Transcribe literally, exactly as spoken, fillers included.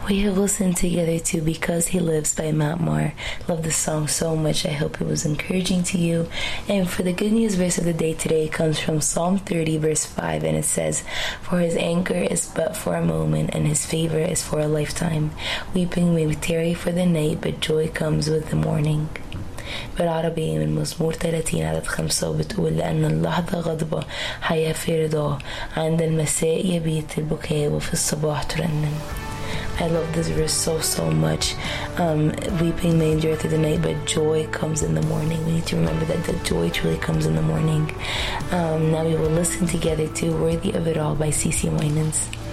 We have listened together to Because He Lives by Matt Maher. Love the song so much. I hope it was encouraging to you. And for the good news verse of the day today, it comes from Psalm thirty verse five, and it says, "For his anger is but for a moment, and his favor is for a lifetime. Weeping may tarry for the night, but joy comes with the morning." بالعربي من مزمور ثلاثين عدد خمسة، وبتقول: لأن اللحظة غضبة حياة في رضاه، عند المساء يبيت البكاء وفي الصباح ترنم. I love this verse so, so much. Um, weeping may endure through the night, but joy comes in the morning. We need to remember that the joy truly comes in the morning. Um, now we will listen together to Worthy of It All by C C Winans.